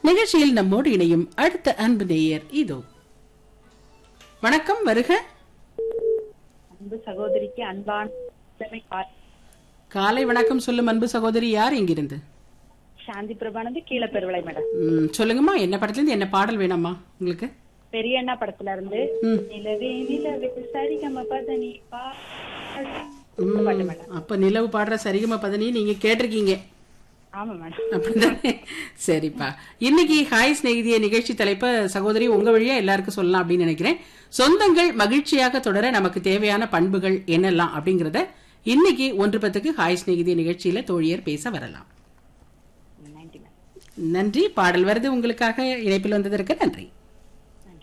நிகழ்ச்சியில் நம்மோடு இணையும் அடுத்த அன்பு நேயர் இதோ. வணக்கம், வருக. அன்பு சகோதரிக்கு அன்பான காலை வணக்கம் சொல்லும் அன்பு சகோதரி. யார் இங்கிருந்து? சாந்தி பிரபானந்து கீழே பெருவிளை மேடம். சொல்லுங்கம்மா, என்ன படத்துல இருந்து என்ன பாடல் வேணாமா உங்களுக்கு? பெரிய அண்ணா படத்துல இருந்து நிலவே நிலவே சரிகம பதனி அப்ப நிலவு பாடுற சரிகம பதனி நீங்க கேட்டிருக்கீங்க. ஆமா மேடம். அப்படிதானே? சரிப்பா. இன்னைக்கு ஹாய் சிநேகிதிய நிகழ்ச்சி தலைப்ப சகோதரி உங்க வழியா எல்லாருக்கும் சொல்லலாம் அப்படின்னு நினைக்கிறேன். சொந்தங்கள் மகிழ்ச்சியாக தொடர நமக்கு தேவையான பண்புகள் என்னெல்லாம் அப்படிங்கறத இன்னைக்கு 1:10 ஹாய் சிநேகிதிய நிகழ்ச்சியில தோழியர் பேச வரலாம். நன்றி. பாடல் வருது உங்களுக்காக. இணைப்பில் வந்ததற்கு நன்றி.